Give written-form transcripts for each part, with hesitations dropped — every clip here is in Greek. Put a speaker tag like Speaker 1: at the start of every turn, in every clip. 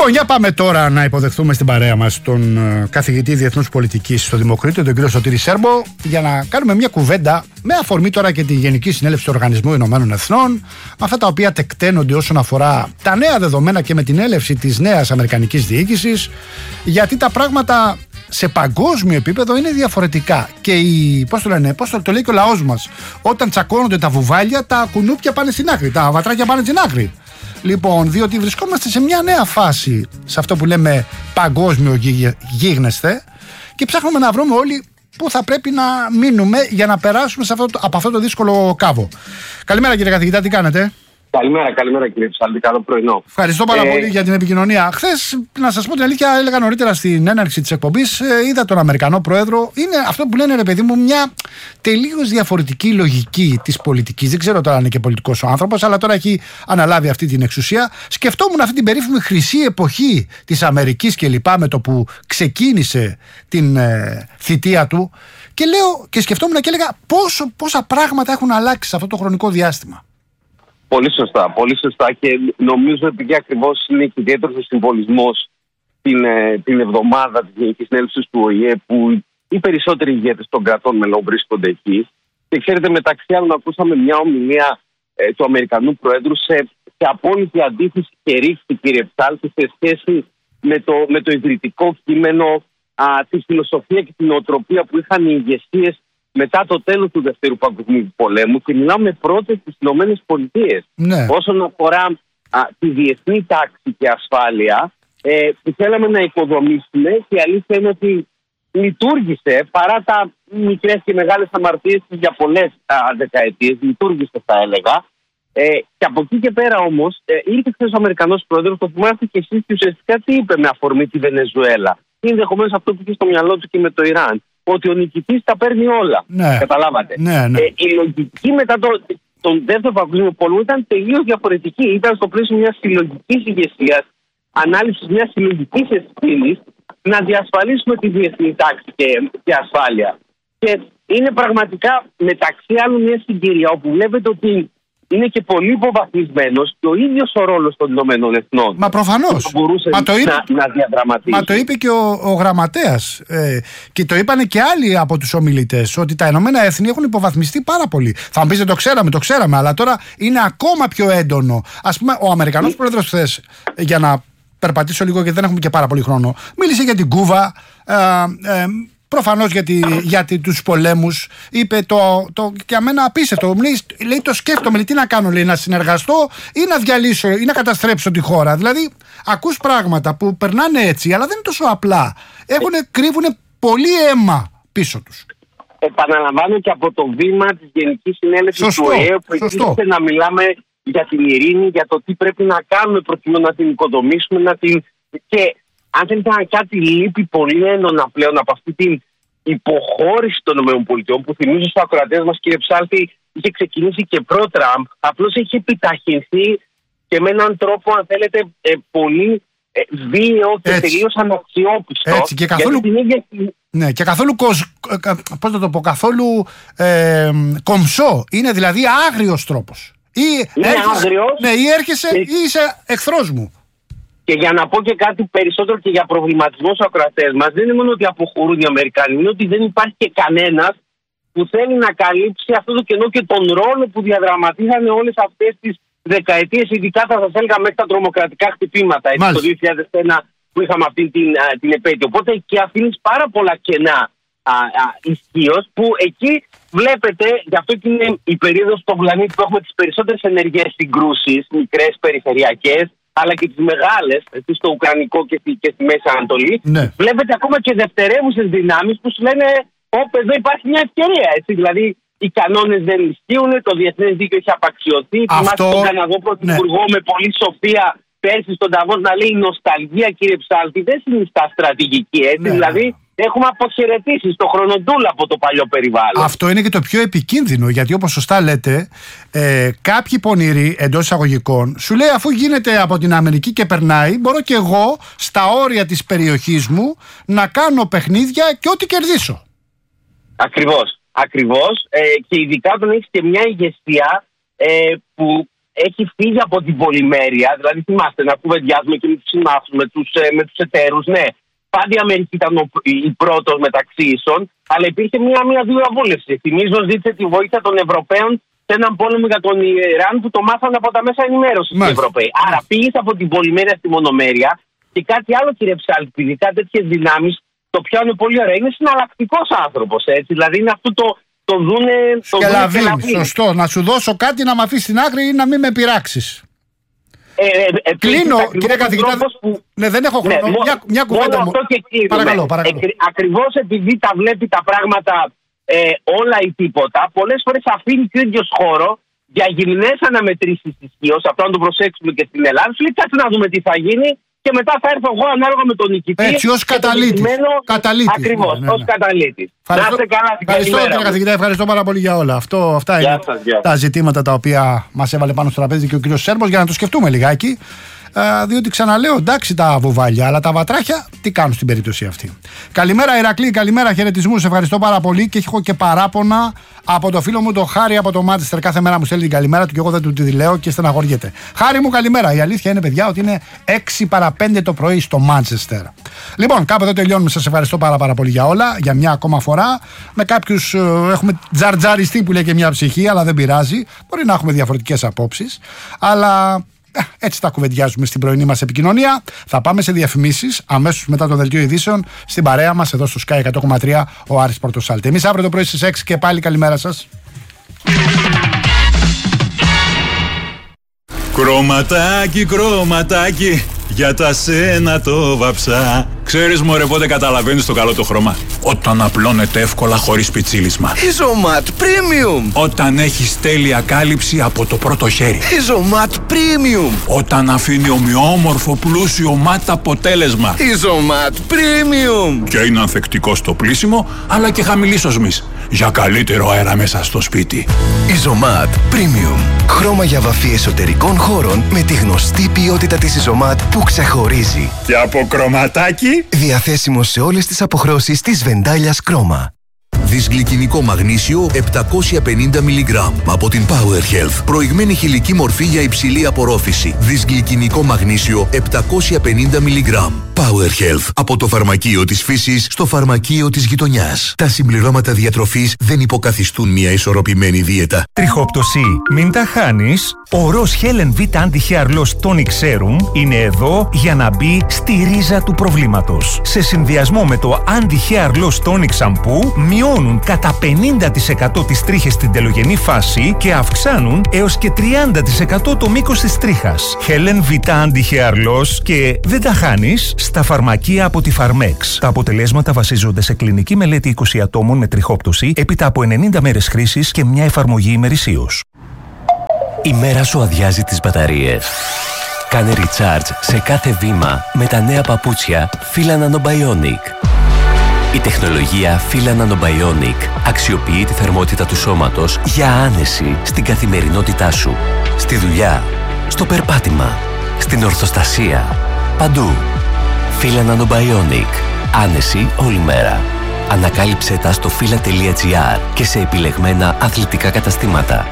Speaker 1: Λοιπόν, για πάμε τώρα να υποδεχθούμε στην παρέα μας τον καθηγητή Διεθνούς Πολιτικής στο Δημοκρίτιο, τον κύριο Σωτήρη Σέρμπο, για να κάνουμε μια κουβέντα με αφορμή τώρα και τη Γενική Συνέλευση του Οργανισμού Ηνωμένων Εθνών, με αυτά τα οποία τεκταίνονται όσον αφορά τα νέα δεδομένα και με την έλευση της νέας αμερικανικής διοίκησης, γιατί τα πράγματα σε παγκόσμιο επίπεδο είναι διαφορετικά. Και πώς το λέει και ο λαός μας, όταν τσακώνονται τα βουβάλια, τα κουνούπια πάνε στην άκρη, τα βατράκια πάνε στην άκρη. Λοιπόν, διότι βρισκόμαστε σε μια νέα φάση, σε αυτό που λέμε παγκόσμιο γίγνεσθε, και ψάχνουμε να βρούμε όλοι πού θα πρέπει να μείνουμε για να περάσουμε από αυτό το δύσκολο κάβο. Καλημέρα κύριε καθηγητά, τι κάνετε?
Speaker 2: Καλημέρα κύριε Ψάλτη, καλό πρωινό.
Speaker 1: Ευχαριστώ πάρα πολύ για την επικοινωνία. Χθες, να σας πω την αλήθεια, έλεγα νωρίτερα στην έναρξη της εκπομπής, είδα τον Αμερικανό πρόεδρο. Είναι αυτό που λένε, ρε παιδί μου, μια τελείως διαφορετική λογική της πολιτικής. Δεν ξέρω τώρα αν είναι και πολιτικός ο άνθρωπος, αλλά τώρα έχει αναλάβει αυτή την εξουσία. Σκεφτόμουν αυτή την περίφημη χρυσή εποχή της Αμερικής και λοιπά, με το που ξεκίνησε την θητεία του. Και λέω και σκεφτόμουν και έλεγα πόσα πράγματα έχουν αλλάξει σε αυτό το χρονικό διάστημα.
Speaker 2: Πολύ σωστά, και νομίζω επειδή ακριβώς είναι και ιδιαίτερος συμβολισμός την εβδομάδα της Γενικής Συνέλευσης του ΟΗΕ, που οι περισσότεροι ηγέτες των κρατών μελών βρίσκονται εκεί. Και ξέρετε, μεταξύ άλλων ακούσαμε μια ομιλία του Αμερικανού Προέδρου σε απόλυτη αντίθεση και ρήξη, κύριε Ψάλτη, σε σχέση με το ιδρυτικό κείμενο, τη φιλοσοφία και την νοοτροπία που είχαν οι ηγεσίες μετά το τέλος του Δευτέρου Παγκοσμίου Πολέμου, και μιλάμε πρώτες στις Ηνωμένες Πολιτείες. Ναι. Όσον αφορά τη διεθνή τάξη και ασφάλεια, που θέλαμε να οικοδομήσουμε, και η αλήθεια είναι ότι λειτουργήσε παρά τα μικρές και μεγάλες αμαρτίες για πολλές δεκαετίες. Λειτουργήσε, θα έλεγα. Και από εκεί και πέρα όμως, ήρθε χθες ο Αμερικανός Πρόεδρος, το θυμάστε και εσείς, και ουσιαστικά τι είπε με αφορμή τη Βενεζουέλα. Ενδεχομένως αυτό που είχε στο μυαλό του και με το Ιράν. Ότι ο νικητής τα παίρνει όλα. Ναι. Καταλάβατε. Ναι. Η λογική μετά τον Δεύτερο Παγκόσμιο Πόλεμο ήταν τελείως διαφορετική. Ήταν στο πλαίσιο μιας συλλογικής ηγεσίας, ανάλυσης μιας συλλογικής ευθύνης, να διασφαλίσουμε τη διεθνή τάξη και ασφάλεια. Και είναι πραγματικά μεταξύ άλλων μια συγκυρία όπου βλέπετε ότι είναι και πολύ υποβαθμισμένος και ο ίδιος ο ρόλος των Ηνωμένων Εθνών.
Speaker 1: Μα προφανώς.
Speaker 2: Να διαδραματίσει.
Speaker 1: Μα το είπε και ο γραμματέας. Και το είπανε και άλλοι από τους ομιλητές, ότι τα Ηνωμένα Έθνη έχουν υποβαθμιστεί πάρα πολύ. Θα μου πείτε, το ξέραμε, αλλά τώρα είναι ακόμα πιο έντονο. Ας πούμε, ο Αμερικανός πρόεδρος χθες, για να περπατήσω λίγο γιατί δεν έχουμε και πάρα πολύ χρόνο, μίλησε για την Κούβα. Προφανώς για τους πολέμους. Είπε και αμένα απίστευτο. Λέει, το σκέφτομαι, λέει, τι να κάνω, λέει, να συνεργαστώ ή να διαλύσω ή να καταστρέψω τη χώρα. Δηλαδή, ακούς πράγματα που περνάνε έτσι, αλλά δεν είναι τόσο απλά. Κρύβουν πολύ αίμα πίσω τους.
Speaker 2: Επαναλαμβάνω και από το βήμα της Γενικής Συνέλευσης του ΟΗΕ, που εξήγησε να μιλάμε για την ειρήνη, για το τι πρέπει να κάνουμε προκειμένου να την οικοδομήσουμε, και αν θέλετε, κάτι λείπει πολύ έντονα πλέον από αυτή την υποχώρηση των ΗΠΑ, που θυμίζω στους ακροατές μας, κύριε Ψάλτη, είχε ξεκινήσει και προ-Τραμπ, απλώς έχει επιταχυνθεί και με έναν τρόπο, αν θέλετε, πολύ βίαιο και τελείως αναξιόπιστο.
Speaker 1: Έτσι, και καθόλου, ναι, και καθόλου καθόλου κομψό. Είναι δηλαδή άγριος τρόπος. Ή έρχεσαι ή είσαι εχθρός μου.
Speaker 2: Και για να πω και κάτι περισσότερο και για προβληματισμό στους ακροατές μας, δεν είναι μόνο ότι αποχωρούν οι Αμερικανοί, είναι ότι δεν υπάρχει και κανένας που θέλει να καλύψει αυτό το κενό και τον ρόλο που διαδραματίζανε όλες αυτές τις δεκαετίες, ειδικά θα σας έλεγα μέχρι τα τρομοκρατικά χτυπήματα, έτσι, το 2001 που είχαμε αυτή την επέτειο. Οπότε εκεί αφήνεις πάρα πολλά κενά ισχύως, που εκεί βλέπετε, γι' αυτό και είναι η περίοδος στον πλανήτη που έχουμε τις περισσότερες ενεργές συγκρούσεις, μικρές περιφερειακές, αλλά και τις μεγάλες, στο Ουκρανικό και στη Μέση Ανατολή. Ναι. Βλέπετε ακόμα και δευτερεύουσες δυνάμεις που σου λένε, εδώ υπάρχει μια ευκαιρία. Έτσι. Δηλαδή, οι κανόνες δεν ισχύουν, το διεθνές δίκαιο έχει απαξιωθεί. Θυμάστε τον Καναδό πρωθυπουργό με πολύ σοφία πέρσι στον Νταβός να λέει, η νοσταλγία, κύριε Ψάλτη, δεν συνιστά στρατηγική. Έτσι. Ναι. Δηλαδή, έχουμε αποχαιρετήσει στο χρονοτούλα από το παλιό περιβάλλον.
Speaker 1: Αυτό είναι και το πιο επικίνδυνο, γιατί όπως σωστά λέτε, κάποιοι πονηροί εντός εισαγωγικών σου λέει, αφού γίνεται από την Αμερική και περνάει, μπορώ και εγώ στα όρια της περιοχής μου να κάνω παιχνίδια και ό,τι κερδίσω.
Speaker 2: Ακριβώς. Και ειδικά όταν έχεις και μια ηγεσία που έχει φύγει από την πολυμέρεια. Δηλαδή, θυμάστε να κουβεντιάζουμε και με τους συμμάχους, με τους εταίρους. Ναι, πάντα η Αμερική ήταν η πρώτος μεταξύ ίσων, αλλά υπήρχε μια διαβούλευση. Θυμίζω, ζήτησε τη βοήθεια των Ευρωπαίων σε έναν πόλεμο για τον Ιράν που το μάθανε από τα μέσα ενημέρωσης οι Ευρωπαίοι. Άρα πήγες από την πολυμέρεια στη μονομέρεια. Και κάτι άλλο, κύριε Ψάλτη, ειδικά τέτοιες δυνάμεις το πιάνουν πολύ ωραία. Είναι συναλλακτικός άνθρωπος, έτσι. Δηλαδή είναι αυτό το δούνε.
Speaker 1: Σκελαβή, σωστό. Να σου δώσω κάτι να με αφήσεις στην άκρη ή να μην με πειράξεις. Κλείνω, κύριε καθηγητά. Ναι, δεν έχω χρόνο. Μια κουβέντα μου. Παρακαλώ.
Speaker 2: Ακριβώς επειδή τα βλέπει τα πράγματα όλα ή τίποτα, πολλές φορές αφήνει τέτοιο χώρο για γυμνές αναμετρήσεις ισχύως. Αυτό να το προσέξουμε και στην Ελλάδα. Σου λέει, κάτσε να δούμε τι θα γίνει. Και μετά θα έρθω εγώ ανάλογα με τον νικητή.
Speaker 1: Έτσι, ως καταλήτης.
Speaker 2: Ακριβώς, ως καταλήτης. Να είστε καλά.
Speaker 1: Ευχαριστώ, κύριε καθηγητά, ευχαριστώ πάρα πολύ για όλα. Αυτά είναι τα ζητήματα τα οποία μας έβαλε πάνω στο τραπέζι και ο κύριος Σέρμπος για να το σκεφτούμε λιγάκι. Διότι ξαναλέω, εντάξει τα βουβάλια, αλλά τα βατράχια τι κάνουν στην περίπτωση αυτή. Καλημέρα Ηρακλή, καλημέρα, χαιρετισμούς, ευχαριστώ πάρα πολύ και έχω και παράπονα από το φίλο μου τον Χάρη από το Μάντσεστερ. Κάθε μέρα μου στέλνει την καλημέρα του και εγώ δεν του τη λέω και στεναχωριέται. Χάρη μου, καλημέρα. Η αλήθεια είναι, παιδιά, ότι είναι 6 παρα 5 το πρωί στο Μάντσεστερ. Λοιπόν, κάπου εδώ τελειώνουμε. Σας ευχαριστώ πάρα πολύ για όλα, για μια ακόμα φορά. Με κάποιους έχουμε τζαρτζαριστεί που λέει και μια ψυχή, αλλά δεν πειράζει. Μπορεί να έχουμε διαφορετικές απόψεις, αλλά. Έτσι τα κουβεντιάζουμε στην πρωινή μας επικοινωνία. Θα πάμε σε διαφημίσεις αμέσως μετά το δελτίο ειδήσεων στην παρέα μας εδώ στο Sky 100,3 ο Άρης Πορτοσάλτη. Εμείς αύριο το πρωί στις 6 και πάλι καλημέρα σας.
Speaker 3: Κρωματάκι, για τα σένα το βαψά. Ξέρεις μωρέ πότε καταλαβαίνεις το καλό το χρώμα? Όταν απλώνεται εύκολα χωρίς πιτσίλισμα.
Speaker 4: Isomat Premium.
Speaker 3: Όταν έχεις τέλεια κάλυψη από το πρώτο χέρι.
Speaker 4: Isomat Premium.
Speaker 3: Όταν αφήνει ομοιόμορφο πλούσιο ματ αποτέλεσμα.
Speaker 4: Isomat Premium.
Speaker 3: Και είναι ανθεκτικό στο πλύσιμο αλλά και χαμηλής οσμής. Για καλύτερο αέρα μέσα στο σπίτι.
Speaker 4: Isomat Premium. Χρώμα για βαφή εσωτερικών χώρων με τη γνωστή ποιότητα της Isomat που ξεχωρίζει.
Speaker 3: Και από κρωματάκι.
Speaker 4: Διαθέσιμο σε όλες τις αποχρώσεις της Βεντάλιας Κρόμα.
Speaker 5: Δυσγλυκινικό μαγνήσιο 750 mg από την Power Health. Προηγμένη χηλική μορφή για υψηλή απορρόφηση. Δυσγλυκινικό μαγνήσιο 750 mg. Power Health. Από το φαρμακείο της φύσης στο φαρμακείο της γειτονιάς. Τα συμπληρώματα διατροφής δεν υποκαθιστούν μια ισορροπημένη δίαιτα.
Speaker 6: Τριχόπτωση. Μην τα χάνεις. Ο Ροζ Helen V Anti-Hair Loss Tonic Serum είναι εδώ για να μπει στη ρίζα του προβλήματος. Σε συνδυασμό με το Anti-Hair Loss Tonic Shampoo μειώνουν κατά 50% τις τρίχες στην τελογενή φάση και αυξάνουν έως και 30% το μήκος της τρίχας. Helen V Anti-Hair Loss και δεν τα χάνεις στα φαρμακεία από τη Pharmex. Τα αποτελέσματα βασίζονται σε κλινική μελέτη 20 ατόμων με τριχόπτωση έπειτα από 90 μέρες χρήσης και μια εφαρμογή ημερησίως.
Speaker 7: Η μέρα σου αδειάζει τις μπαταρίες. Κάνε recharge σε κάθε βήμα με τα νέα παπούτσια Fila Nanobionic. Η τεχνολογία Fila Nanobionic αξιοποιεί τη θερμότητα του σώματος για άνεση στην καθημερινότητά σου. Στη δουλειά, στο περπάτημα, στην ορθοστασία, παντού. Fila Nanobionic. Άνεση όλη μέρα. Ανακάλυψε τα στο fila.gr και σε επιλεγμένα αθλητικά καταστήματα.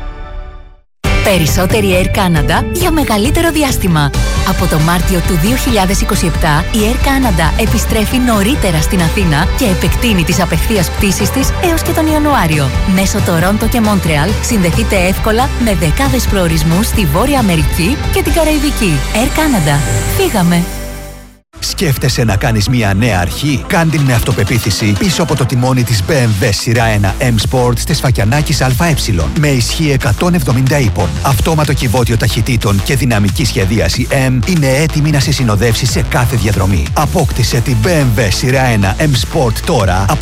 Speaker 8: Περισσότερη Air Canada για μεγαλύτερο διάστημα. Από το Μάρτιο του 2027 η Air Canada επιστρέφει νωρίτερα στην Αθήνα και επεκτείνει τις απευθείας πτήσεις της έως και τον Ιανουάριο. Μέσω Τορόντο και Μόντρεαλ συνδεθείτε εύκολα με δεκάδες προορισμούς στη Βόρεια Αμερική και την Καραϊβική. Air Canada. Φύγαμε!
Speaker 9: Σκέφτεσαι να κάνεις μια νέα αρχή? Κάν την με αυτοπεποίθηση πίσω από το τιμόνι της BMW σειρά 1 M Sport στις Φακιανάκης ΑΕ. Με ισχύ 170 ύπων, αυτόματο κυβότιο ταχυτήτων και δυναμική σχεδίαση M είναι έτοιμη να σε συνοδεύσει σε κάθε διαδρομή. Απόκτησε την BMW σειρά 1 M Sport τώρα από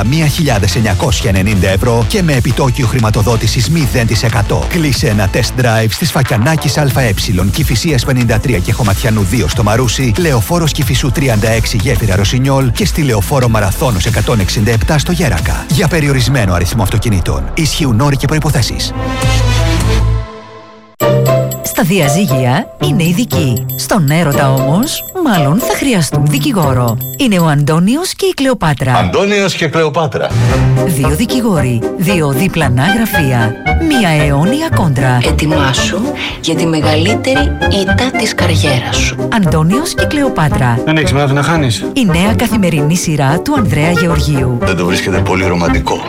Speaker 9: 31.990 ευρώ και με επιτόκιο χρηματοδότησης 0%. Κλείσε ένα test drive στις Φακιανάκης ΑΕ, Κηφισίας 53 και Χωματιανού 2 στο Μαρούσι, Λεωφόρος Κηφισού 36 Γέφυρα Ρωσινιόλ και στη Λεωφόρο Μαραθώνος 167 στο Γέρακα. Για περιορισμένο αριθμό αυτοκινήτων. Ισχύουν όροι και προϋποθέσεις.
Speaker 8: Στα διαζύγια είναι ειδικοί. Στον έρωτα όμως, μάλλον θα χρειαστούν δικηγόρο. Είναι ο Αντώνιος και η Κλεοπάτρα.
Speaker 10: Αντώνιος και Κλεοπάτρα.
Speaker 8: 2 δικηγόροι, 2 διπλανά γραφεία, 1 αιώνια κόντρα.
Speaker 11: Ετοιμάσου για τη μεγαλύτερη ήττα της καριέρας σου.
Speaker 8: Αντώνιος και Κλεοπάτρα.
Speaker 10: Δεν έχεις μάθει να χάνεις.
Speaker 8: Η νέα καθημερινή σειρά του Ανδρέα Γεωργίου.
Speaker 10: Δεν το βρίσκεται πολύ ρομαντικό.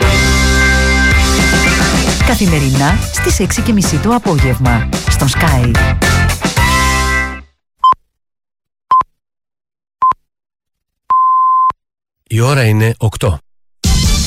Speaker 8: Καθημερινά στις 6:30 το απόγευμα. Στον Sky.
Speaker 12: Η ώρα είναι 8.